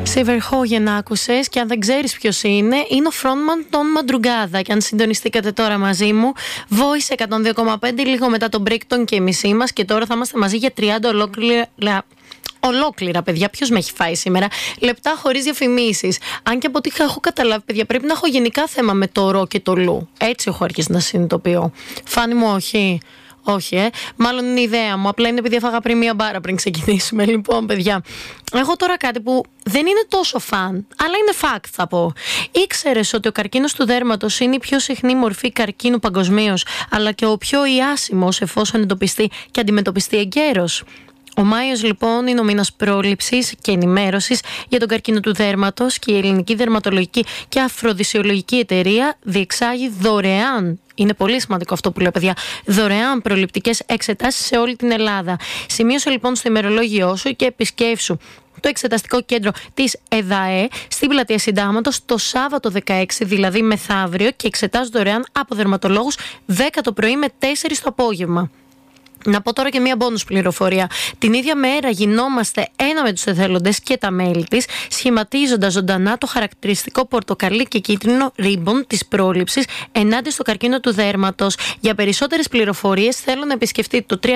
Verhoeven άκουσες, και αν δεν ξέρεις ποιος είναι ο frontman των Madrugada. Και αν συντονιστήκατε τώρα μαζί μου, Voice 102,5, λίγο μετά τον break των και μισή μας. Και τώρα θα είμαστε μαζί για 30 ολόκληρα, παιδιά. Ποιος με έχει φάει σήμερα? Λεπτά χωρίς διαφημίσεις. Αν και από ό,τι έχω καταλάβει, παιδιά, πρέπει να έχω γενικά θέμα με το ρο και το λου. Έτσι έχω αρχίσει να συνειδητοποιώ. Φάνη μου, όχι. Όχι, μάλλον είναι η ιδέα μου. Απλά είναι επειδή έφαγα πριν μία μπάρα πριν ξεκινήσουμε. Λοιπόν, παιδιά, έχω τώρα κάτι που δεν είναι τόσο φαν, αλλά είναι fact, θα πω. Ήξερες ότι ο καρκίνος του δέρματος είναι η πιο συχνή μορφή καρκίνου παγκοσμίως, αλλά και ο πιο ιάσιμος εφόσον εντοπιστεί και αντιμετωπιστεί εγκαίρως? Ο Μάιος, λοιπόν, είναι ο μήνας πρόληψης και ενημέρωσης για τον καρκίνο του δέρματος και η Ελληνική Δερματολογική και Αφροδισιολογική Εταιρεία διεξάγει δωρεάν. Είναι πολύ σημαντικό αυτό που λέω, παιδιά. Δωρεάν προληπτικές εξετάσεις σε όλη την Ελλάδα. Σημείωσε λοιπόν στο ημερολόγιό σου και επισκέψου το εξεταστικό κέντρο της ΕΔΑΕ στην Πλατεία Συντάγματος το Σάββατο 16, δηλαδή μεθαύριο, και εξετάζουν δωρεάν από δερματολόγους 10 το πρωί με 4 το απόγευμα. Να πω τώρα και μία μπόνους πληροφορία. Την ίδια μέρα γινόμαστε ένα με τους εθελοντές και τα μέλη της, σχηματίζοντας ζωντανά το χαρακτηριστικό πορτοκαλί και κίτρινο ρίμπον της πρόληψης ενάντια στο καρκίνο του δέρματος. Για περισσότερες πληροφορίες θέλω να επισκεφτείτε το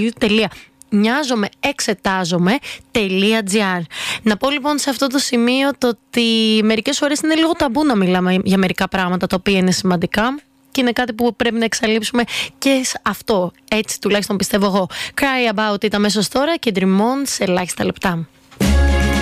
www.νοιάζομαι-εξετάζομαι.gr. Να πω λοιπόν σε αυτό το σημείο το ότι μερικές φορές είναι λίγο ταμπού να μιλάμε για μερικά πράγματα τα οποία είναι σημαντικά. Και είναι κάτι που πρέπει να εξαλείψουμε και αυτό. Έτσι τουλάχιστον πιστεύω εγώ. Cry About It αμέσως τώρα και Dream On σε ελάχιστα λεπτά.